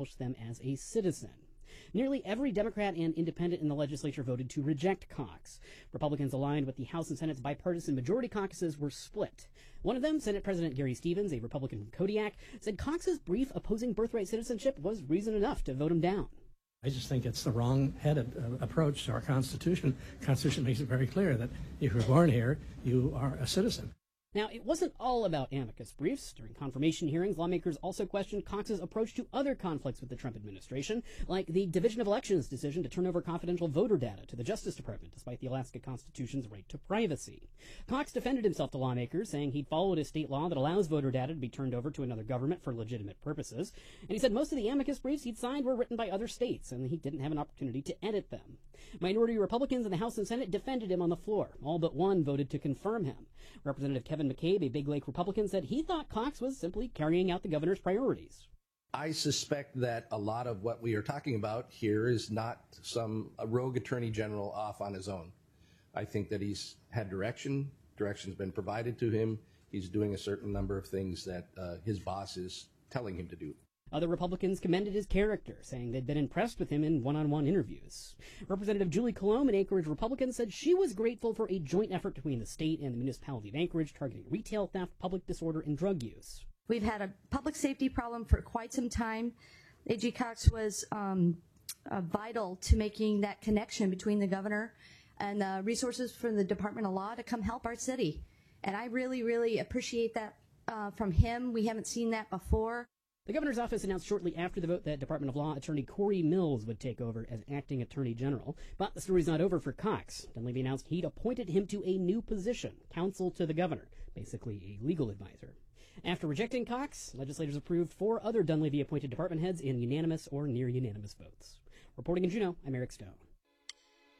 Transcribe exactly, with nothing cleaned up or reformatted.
established them as a citizen. Nearly every Democrat and independent in the legislature voted to reject Cox. Republicans aligned with the House and Senate's bipartisan majority caucuses were split. One of them, Senate President Gary Stevens, a Republican from Kodiak, said Cox's brief opposing birthright citizenship was reason enough to vote him down. I just think it's the wrong-headed uh, approach to our Constitution. The Constitution makes it very clear that if you're born here, you are a citizen. Now, it wasn't all about amicus briefs. During confirmation hearings, lawmakers also questioned Cox's approach to other conflicts with the Trump administration, like the Division of Elections decision to turn over confidential voter data to the Justice Department, despite the Alaska Constitution's right to privacy. Cox defended himself to lawmakers, saying he'd followed a state law that allows voter data to be turned over to another government for legitimate purposes. And he said most of the amicus briefs he'd signed were written by other states, and he didn't have an opportunity to edit them. Minority Republicans in the House and Senate defended him on the floor. All but one voted to confirm him. Representative Kevin McCabe, a Big Lake Republican, said he thought Cox was simply carrying out the governor's priorities. I suspect that a lot of what we are talking about here is not some a rogue attorney general off on his own. I think that he's had direction. Direction's been provided to him. He's doing a certain number of things that uh, his boss is telling him to do. Other Republicans commended his character, saying they'd been impressed with him in one-on-one interviews. Representative Julie Colomb, an Anchorage Republican, said she was grateful for a joint effort between the state and the municipality of Anchorage targeting retail theft, public disorder, and drug use. We've had a public safety problem for quite some time. A G Cox was um, uh, vital to making that connection between the governor and the resources from the Department of Law to come help our city. And I really, really appreciate that uh, from him. We haven't seen that before. The governor's office announced shortly after the vote that Department of Law attorney Corey Mills would take over as acting attorney general. But the story's not over for Cox. Dunleavy announced he'd appointed him to a new position, counsel to the governor, basically a legal advisor. After rejecting Cox, legislators approved four other Dunleavy-appointed department heads in unanimous or near unanimous votes. Reporting in Juneau, I'm Eric Stone.